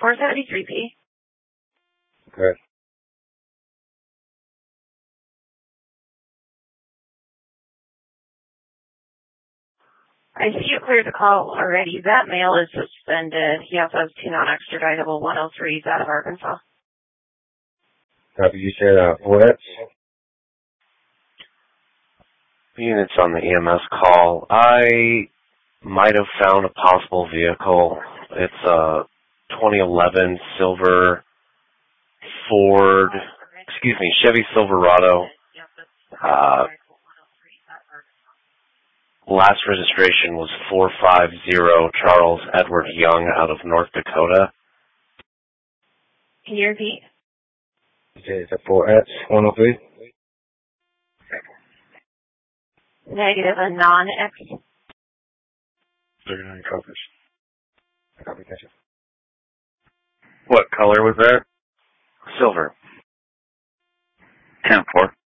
473P. Okay. I see you cleared the call already. That mail is suspended. He also has 2 non-extraditable 103s out of Arkansas. Copy. You said 4X? Units on the EMS call. I might have found a possible vehicle. It's a 2011 silver Chevy Silverado. Last registration was 450 Charles Edward Young out of North Dakota. Can you repeat? You said it's a 4X 103? Negative, a non-X. 39 copies. Copy, gotcha. What color was that? Silver. 10-4.